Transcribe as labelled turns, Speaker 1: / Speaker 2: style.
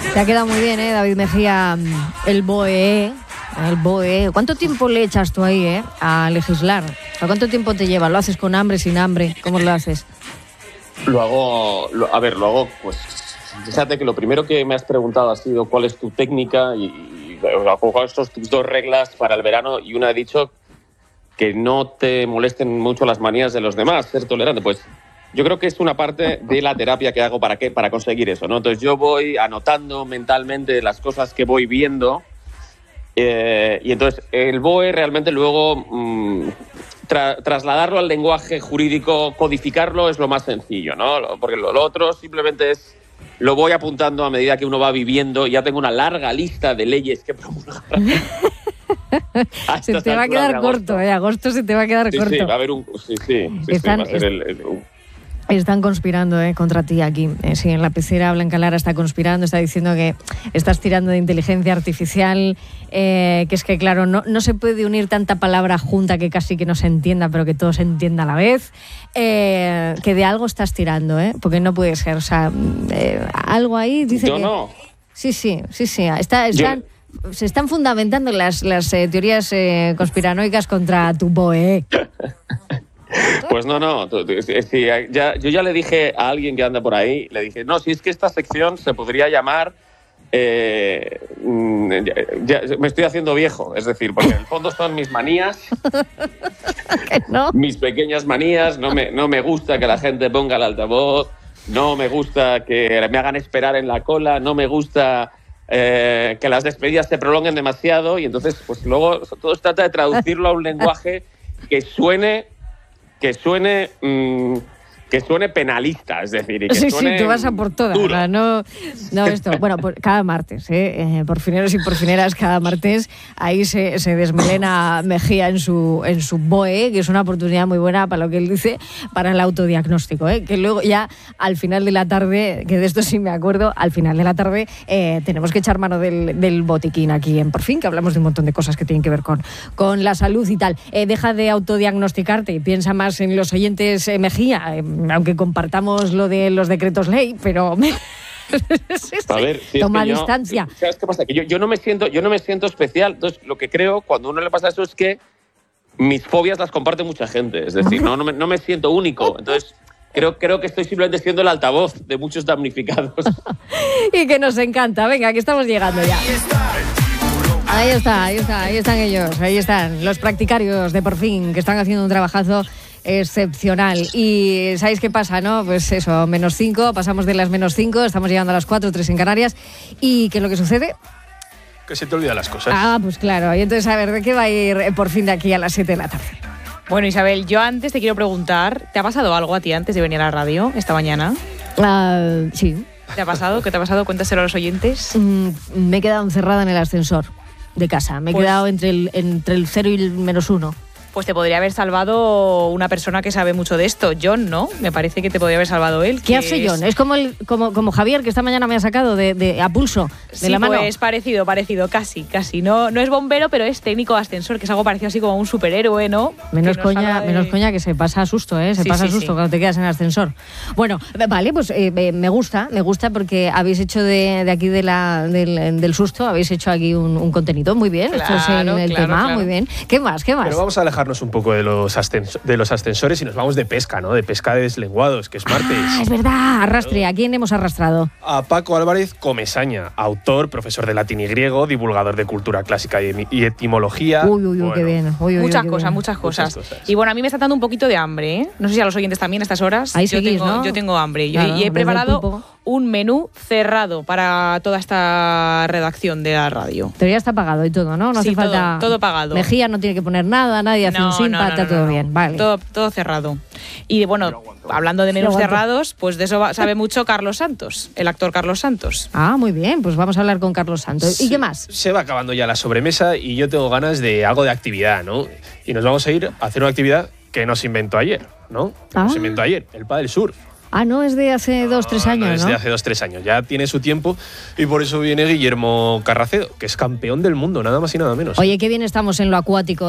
Speaker 1: Te ha quedado muy bien, David Mejía, el BOE. El BOE. ¿Cuánto tiempo le echas tú ahí, a legislar? ¿A cuánto tiempo te lleva? ¿Lo haces con hambre, sin hambre? ¿Cómo lo haces?
Speaker 2: Lo hago, pues, fíjate que lo primero que me has preguntado ha sido cuál es tu técnica y cuáles son tus dos reglas para el verano, y una he dicho que no te molesten mucho las manías de los demás, ser tolerante. Pues yo creo que es una parte de la terapia que hago para conseguir eso, ¿no? Entonces yo voy anotando mentalmente las cosas que voy viendo, y entonces el BOE realmente luego trasladarlo al lenguaje jurídico, codificarlo, es lo más sencillo, ¿no? Porque lo otro simplemente es, lo voy apuntando a medida que uno va viviendo, y ya tengo una larga lista de leyes que promulgar.
Speaker 1: Se te va a quedar corto, agosto se te va a quedar corto.
Speaker 2: Sí, va a haber un... Sí, va a ser
Speaker 1: Están conspirando contra ti aquí. Sí, en la pecera Blanca Lara está conspirando, está diciendo que estás tirando de inteligencia artificial, que es que, claro, no se puede unir tanta palabra junta que casi que no se entienda, pero que todo se entienda a la vez. Que de algo estás tirando, porque no puede ser. O sea, algo ahí dice
Speaker 2: Yo
Speaker 1: que...
Speaker 2: no.
Speaker 1: Sí. Se están fundamentando las teorías conspiranoicas contra tu BOE.
Speaker 2: Pues no. Sí, yo ya le dije a alguien que anda por ahí, le dije, no, si es que esta sección se podría llamar... me estoy haciendo viejo, es decir, porque en el fondo son mis manías,
Speaker 1: ¿No?
Speaker 2: mis pequeñas manías. No me gusta que la gente ponga el altavoz, no me gusta que me hagan esperar en la cola, no me gusta... que las despedidas se prolonguen demasiado, y entonces pues luego todo se trata de traducirlo a un lenguaje que suene penalista, es decir, y que suene
Speaker 1: tú vas a por todas. No, esto. Bueno, cada martes, porfineros y porfineras, cada martes ahí se desmelena Mejía en su BOE, que es una oportunidad muy buena para lo que él dice, para el autodiagnóstico, que luego ya al final de la tarde, que de esto sí me acuerdo, al final de la tarde tenemos que echar mano del botiquín aquí en Por Fin, que hablamos de un montón de cosas que tienen que ver con la salud y tal. Deja de autodiagnosticarte y piensa más en los oyentes, Mejía, aunque compartamos lo de los decretos ley, pero
Speaker 2: a ver,
Speaker 1: toma distancia.
Speaker 2: ¿Sabes qué pasa? Que yo no me siento especial. Entonces, lo que creo cuando a uno le pasa eso es que mis fobias las comparte mucha gente. Es decir, no me siento único. Entonces, creo que estoy simplemente siendo el altavoz de muchos damnificados.
Speaker 1: Y que nos encanta. Venga, que estamos llegando ya. Ahí están ellos, ahí están los practicarios de Por Fin, que están haciendo un trabajazo excepcional. Y ¿sabéis qué pasa, no? Pues eso, -5, pasamos de las -5, estamos llegando a las 4, 3 en Canarias. ¿Y qué es lo que sucede?
Speaker 3: Que se te olvidan las cosas.
Speaker 1: Pues claro. Y entonces, a ver, ¿de qué va a ir Por Fin de aquí a las 7 de la tarde?
Speaker 4: Bueno, Isabel, yo antes te quiero preguntar, ¿te ha pasado algo a ti antes de venir a la radio esta mañana?
Speaker 1: Sí.
Speaker 4: ¿Te ha pasado? ¿Qué te ha pasado? Cuéntaselo a los oyentes.
Speaker 1: Me he quedado encerrada en el ascensor de casa. Me he quedado entre el 0 y el -1.
Speaker 4: Pues te podría haber salvado una persona que sabe mucho de esto. John, ¿no? Me parece que te podría haber salvado él.
Speaker 1: ¿Qué hace John? Es como Javier, que esta mañana me ha sacado a pulso de la mano.
Speaker 4: Pues parecido, casi. No es bombero, pero es técnico de ascensor, que es algo parecido así como a un superhéroe, ¿no?
Speaker 1: Menos coña que se pasa susto, Se pasa susto cuando te quedas en el ascensor. Bueno, vale, pues me gusta porque habéis hecho de aquí del susto, habéis hecho aquí un contenido muy bien.
Speaker 4: Claro,
Speaker 1: esto es el tema,
Speaker 4: claro.
Speaker 1: Muy bien. ¿Qué más?
Speaker 3: Pero vamos a alejarnos un poco de los ascensores y nos vamos de pesca, ¿no? De pesca de deslenguados, que es martes.
Speaker 1: Es verdad, arrastre. ¿A quién hemos arrastrado?
Speaker 3: A Paco Álvarez Comesaña, autor, profesor de latín y griego, divulgador de cultura clásica y etimología.
Speaker 1: Qué bien.
Speaker 4: Muchas cosas. Y bueno, a mí me está dando un poquito de hambre, ¿eh? No sé si a los oyentes también a estas horas.
Speaker 1: Ahí seguís, ¿no?
Speaker 4: Yo tengo hambre.
Speaker 1: Claro,
Speaker 4: y he preparado un menú cerrado para toda esta redacción de la radio.
Speaker 1: Pero ya está pagado y todo, ¿no? No hace falta...
Speaker 4: Todo pagado.
Speaker 1: Mejía no tiene que poner nada, nadie hace un simpa, está todo bien. Vale.
Speaker 4: Todo cerrado. Y bueno, hablando de menús cerrados, pues de eso sabe mucho Carlos Santos, el actor Carlos Santos.
Speaker 1: Muy bien, pues vamos a hablar con Carlos Santos. ¿Y qué más?
Speaker 3: Se va acabando ya la sobremesa y yo tengo ganas de algo de actividad, ¿no? Y nos vamos a ir a hacer una actividad que no se inventó ayer, ¿no? No se inventó ayer, el pádel surf.
Speaker 1: No es de hace 2-3 años, ¿no?
Speaker 3: No es de hace 2-3 años, ya tiene su tiempo y por eso viene Guillermo Carracedo, que es campeón del mundo, nada más y nada menos.
Speaker 1: Oye, qué bien estamos en lo acuático,